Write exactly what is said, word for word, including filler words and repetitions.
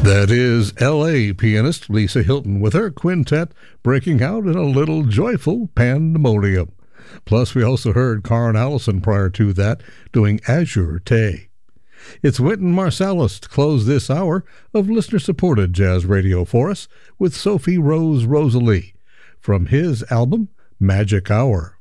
That is L A pianist Lisa Hilton with her quintet breaking out in a little joyful pandemonium. Plus, we also heard Karen Allison prior to that doing Azure Tay. It's Wynton Marsalis to close this hour of listener-supported jazz radio for us with Sophie Rose Rosalie from his album Magic Hour.